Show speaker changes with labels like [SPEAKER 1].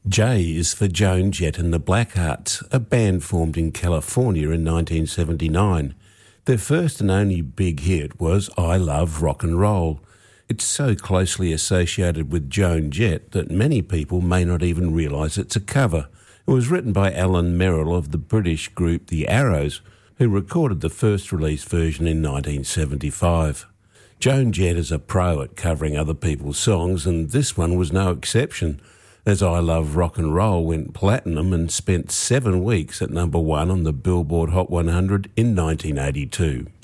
[SPEAKER 1] J is for Joan Jett and the Blackhearts, a band formed in California in 1979. Their first and only big hit was I Love Rock and Roll. It's so closely associated with Joan Jett that many people may not even realise it's a cover. It was written by Alan Merrill of the British group The Arrows, who recorded the first release version in 1975. Joan Jett is a pro at covering other people's songs, and this one was no exception, as I Love Rock and Roll went platinum and spent 7 weeks at number 1 on the Billboard Hot 100 in 1982.